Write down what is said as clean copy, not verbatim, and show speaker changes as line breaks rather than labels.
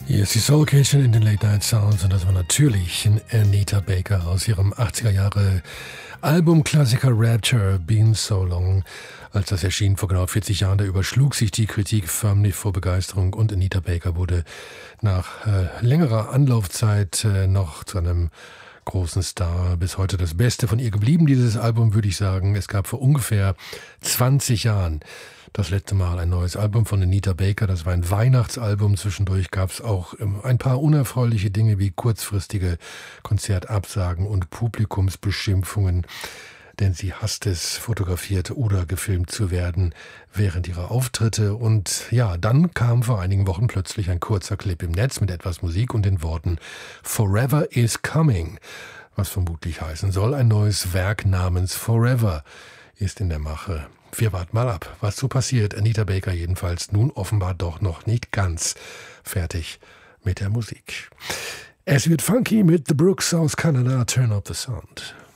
Hier ist die Soul Kitchen in den Late Night Sounds und das war natürlich Anita Baker aus ihrem 80er Jahre Albumklassiker Rapture, Been So Long. Als das erschien vor genau 40 Jahren, da überschlug sich die Kritik förmlich vor Begeisterung und Anita Baker wurde nach längerer Anlaufzeit noch zu einem großen Star. Bis heute das Beste von ihr geblieben, dieses Album, würde ich sagen. Es gab vor ungefähr 20 Jahren das letzte Mal ein neues Album von Anita Baker. Das war ein Weihnachtsalbum. Zwischendurch gab es auch ein paar unerfreuliche Dinge wie kurzfristige Konzertabsagen und Publikumsbeschimpfungen, denn sie hasst es, fotografiert oder gefilmt zu werden während ihrer Auftritte. Und ja, dann kam vor einigen Wochen plötzlich ein kurzer Clip im Netz mit etwas Musik und den Worten Forever is Coming, was vermutlich heißen soll, ein neues Werk namens Forever ist in der Mache. Wir warten mal ab, was so passiert. Anita Baker jedenfalls nun offenbar doch noch nicht ganz fertig mit der Musik. Es wird funky mit The Brooks aus Kanada. Turn up the sound.